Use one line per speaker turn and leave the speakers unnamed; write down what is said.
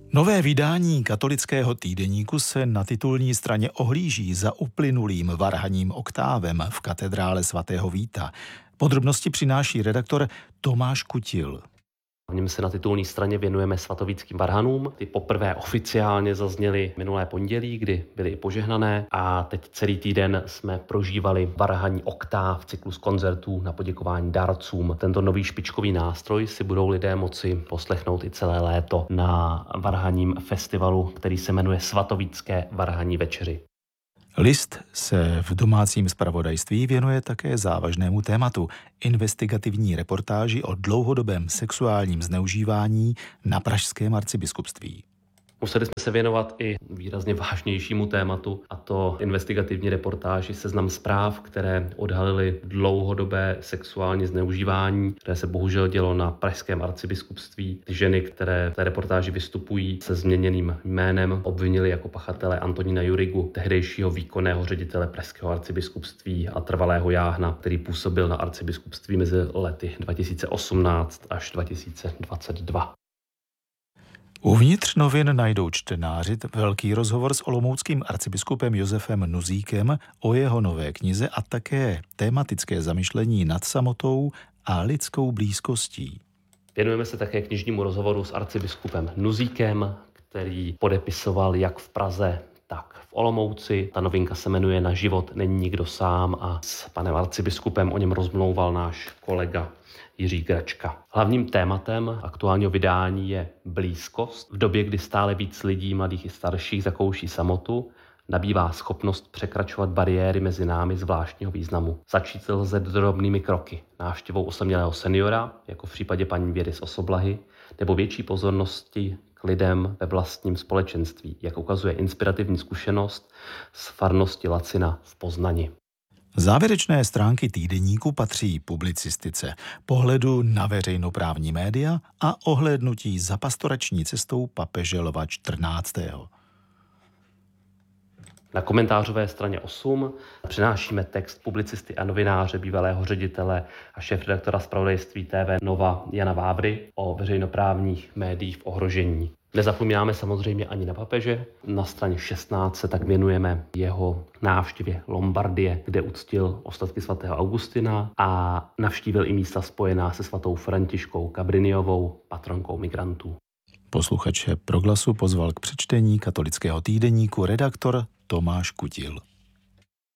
Nové vydání katolického týdeníku se na titulní straně ohlíží za uplynulým varhaním oktávem v katedrále svatého Víta. Podrobnosti přináší redaktor Tomáš Kutil.
V něm se na titulní straně věnujeme svatovíckým varhanům. Ty poprvé oficiálně zazněly minulé pondělí, kdy byly i požehnané, a teď celý týden jsme prožívali varhaní oktáv, cyklus koncertů na poděkování dárcům. Tento nový špičkový nástroj si budou lidé moci poslechnout i celé léto na varhaním festivalu, který se jmenuje Svatovícké varhaní večeři.
List se v domácím zpravodajství věnuje také závažnému tématu – investigativní reportáži o dlouhodobém sexuálním zneužívání na pražském arcibiskupství.
Museli jsme se věnovat i výrazně vážnějšímu tématu, a to investigativní reportáži Seznam zpráv, které odhalily dlouhodobé sexuální zneužívání, které se bohužel dělo na pražském arcibiskupství. Ty ženy, které v té reportáži vystupují se změněným jménem, obvinili jako pachatele Antonína Jurigu, tehdejšího výkonného ředitele pražského arcibiskupství a trvalého jáhna, který působil na arcibiskupství mezi lety 2018 až 2022.
Uvnitř novin najdou čtenáři velký rozhovor s olomouckým arcibiskupem Josefem Nuzíkem o jeho nové knize a také tematické zamyšlení nad samotou a lidskou blízkostí.
Věnujeme se také knižnímu rozhovoru s arcibiskupem Nuzíkem, který podepisoval jak v Praze, tak v Olomouci. Ta novinka se jmenuje Na život není nikdo sám a s panem arcibiskupem o něm rozmlouval náš kolega Jiří Gračka. Hlavním tématem aktuálního vydání je blízkost. V době, kdy stále víc lidí, mladých i starších, zakouší samotu, nabývá schopnost překračovat bariéry mezi námi zvláštního významu. Začít lze drobnými kroky, návštěvou osamělého seniora, jako v případě paní Věry z Osoblahy, nebo větší pozornosti k lidem ve vlastním společenství, jak ukazuje inspirativní zkušenost z farnosti Lacina v Poznani.
Závěrečné stránky týdeníku patří publicistice, pohledu na veřejnoprávní média a ohlédnutí za pastorační cestou papeže Lva XIV.
Na komentářové straně 8 přinášíme text publicisty a novináře, bývalého ředitele a šéfredaktora zpravodajství TV Nova Jana Vávry o veřejnoprávních médiích v ohrožení. Nezapomínáme samozřejmě ani na papeže. Na straně 16 se tak věnujeme jeho návštěvě Lombardie, kde uctil ostatky svatého Augustina a navštívil i místa spojená se svatou Františkou Cabriniovou, patronkou migrantů.
Posluchače Proglasu pozval k přečtení katolického týdeníku redaktor Tomáš Kutil.